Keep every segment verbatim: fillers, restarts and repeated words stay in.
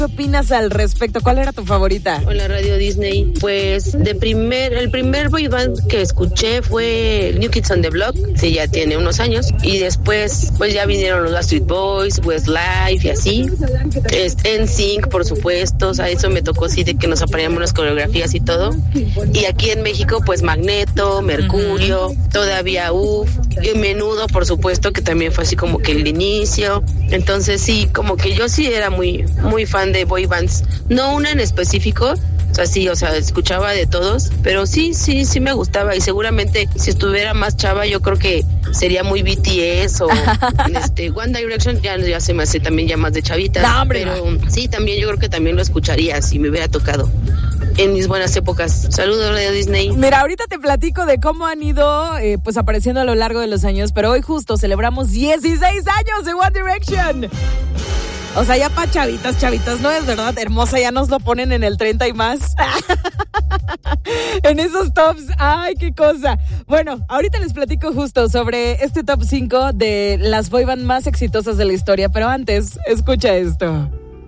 ¿Qué opinas al respecto? ¿Cuál era tu favorita? Hola, Radio Disney. Pues de primer, el primer boy band que escuché fue New Kids on the Block, sí, ya tiene unos años. Y después, pues ya vinieron los Backstreet Boys, Westlife y así. N Sync, por supuesto. O sea, eso me tocó así de que nos aprendíamos las coreografías y todo. Y aquí en México, pues Magneto, Mercurio, uh-huh. todavía U F, y Menudo, por supuesto, que también fue así como que el inicio. Entonces sí, como que yo sí era muy, muy fan de boy bands, no una en específico, o sea, sí, o sea, escuchaba de todos, pero sí, sí, sí me gustaba, y seguramente si estuviera más chava, yo creo que sería muy B T S o este One Direction, ya, ya se me hace también ya más de chavita, no, pero no. Sí, también yo creo que también lo escucharía si me hubiera tocado en mis buenas épocas. Saludos, Radio Disney. Mira, ahorita te platico de cómo han ido eh, pues apareciendo a lo largo de los años, pero hoy justo celebramos dieciséis años de One Direction. O sea, ya pa' chavitas, chavitas, no es verdad, hermosa, ya nos lo ponen en el treinta y más. En esos tops, ay, qué cosa. Bueno, ahorita les platico justo sobre este top cinco de las boy band más exitosas de la historia, pero antes, escucha esto.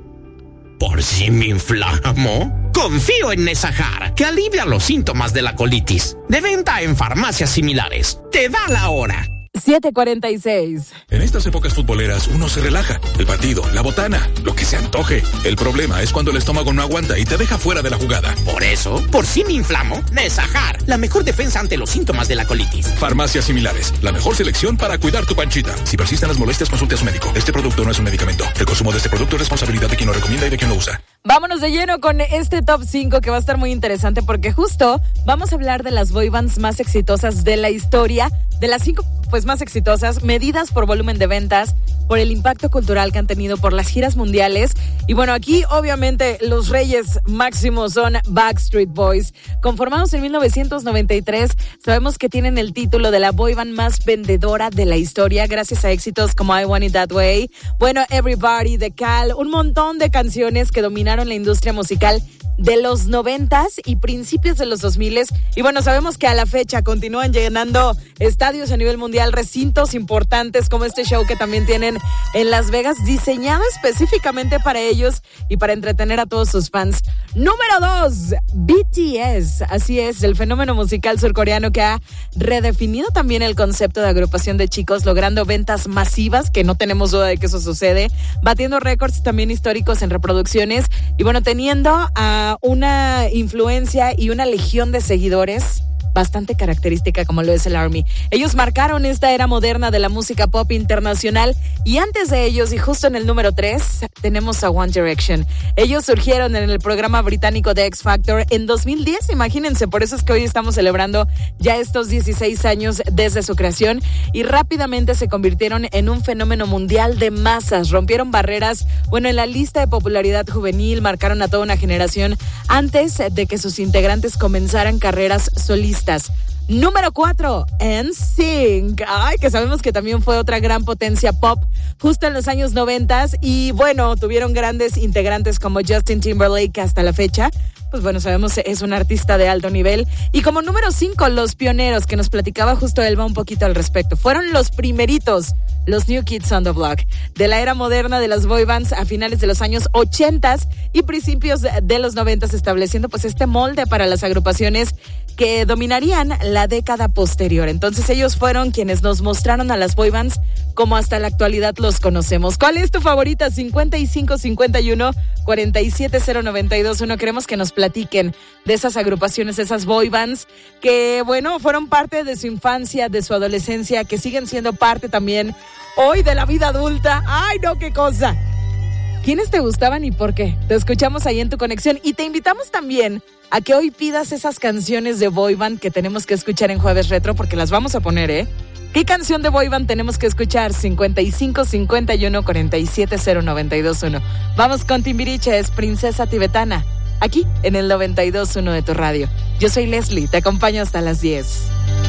Por si me inflamo, confío en Nesajar, que alivia los síntomas de la colitis. De venta en farmacias similares. Te da la hora. siete cuarenta y seis. En estas épocas futboleras uno se relaja. El partido, la botana, lo que se antoje. El problema es cuando el estómago no aguanta y te deja fuera de la jugada. Por eso, por si me inflamo, Nesajar, la mejor defensa ante los síntomas de la colitis. Farmacias similares, la mejor selección para cuidar tu panchita. Si persisten las molestias, consulte a su médico. Este producto no es un medicamento. El consumo de este producto es responsabilidad de quien lo recomienda y de quien lo usa. Vámonos de lleno con este top cinco que va a estar muy interesante porque justo vamos a hablar de las boy bands más exitosas de la historia, de las cinco pues más exitosas, medidas por volumen de ventas, por el impacto cultural que han tenido, por las giras mundiales. Y bueno, aquí obviamente los reyes máximos son Backstreet Boys. Conformados en mil novecientos noventa y tres, sabemos que tienen el título de la boy band más vendedora de la historia gracias a éxitos como I Want It That Way, bueno, Everybody, The Cal, un montón de canciones que dominaron la industria musical de los noventas y principios de los dos miles. Y bueno, sabemos que a la fecha continúan llenando estadios a nivel mundial, recintos importantes como este show que también tienen en Las Vegas, diseñado específicamente para ellos y para entretener a todos sus fans. Número dos, B T S. Así es, el fenómeno musical surcoreano que ha redefinido también el concepto de agrupación de chicos, logrando ventas masivas, que no tenemos duda de que eso sucede, batiendo récords también históricos en reproducciones y bueno, teniendo a una influencia y una legión de seguidores bastante característica como lo es el ARMY. Ellos marcaron esta era moderna de la música pop internacional y antes de ellos, y justo en el número tres, tenemos a One Direction. Ellos surgieron en el programa británico de X Factor en dos mil diez, imagínense, por eso es que hoy estamos celebrando ya estos dieciséis años desde su creación y rápidamente se convirtieron en un fenómeno mundial de masas, rompieron barreras, bueno, en la lista de popularidad juvenil, marcaron a toda una generación antes de que sus integrantes comenzaran carreras solistas. Número cuatro, N Sync. Ay, que sabemos que también fue otra gran potencia pop justo en los años noventas y bueno, tuvieron grandes integrantes como Justin Timberlake hasta la fecha. Pues bueno, sabemos es un artista de alto nivel. Y como número cinco, los pioneros, que nos platicaba justo Elba un poquito al respecto. Fueron los primeritos, los New Kids on the Block, de la era moderna de las boy bands a finales de los años ochentas y principios de los noventas, estableciendo pues este molde para las agrupaciones que dominarían la década posterior. Entonces ellos fueron quienes nos mostraron a las boy bands como hasta la actualidad los conocemos. ¿Cuál es tu favorita? cincuenta y cinco cincuenta y uno cuarenta y siete cero noventa y dos uno. Queremos que nos platiquen de esas agrupaciones, esas boy bands que, bueno, fueron parte de su infancia, de su adolescencia, que siguen siendo parte también hoy de la vida adulta. ¡Ay, no, qué cosa! ¿Quiénes te gustaban y por qué? Te escuchamos ahí en tu conexión y te invitamos también a que hoy pidas esas canciones de boy band que tenemos que escuchar en Jueves Retro porque las vamos a poner, ¿eh? ¿Qué canción de boy band tenemos que escuchar? cincuenta y cinco cincuenta y uno cuarenta y siete cero noventa y dos uno. Vamos con Timbiriche, es Princesa Tibetana, aquí en el noventa y dos uno de tu radio. Yo soy Leslie, te acompaño hasta las diez.